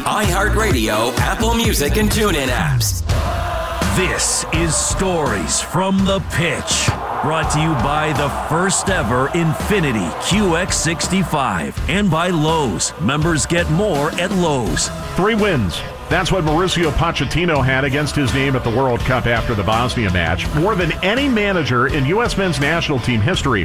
iHeartRadio, Apple Music, and TuneIn apps. This is Stories from the Pitch, brought to you by the first ever Infiniti QX65 and by Lowe's. Members get more at Lowe's. 3 wins. That's what Mauricio Pochettino had against his name at the World Cup after the Bosnia match. More than any manager in U.S. men's national team history.